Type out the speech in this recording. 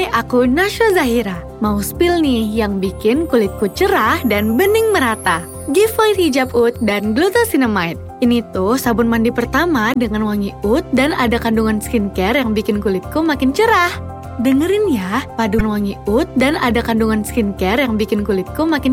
Hai, aku Nasya Zahira. Mau spill nih yang bikin kulitku cerah dan bening merata. Giveaway hijab oud dan glucosinamide. Ini tuh sabun mandi pertama dengan wangi oud dan ada kandungan skincare yang bikin kulitku makin cerah. Dengerin ya, paduan wangi oud dan ada kandungan skincare yang bikin kulitku makin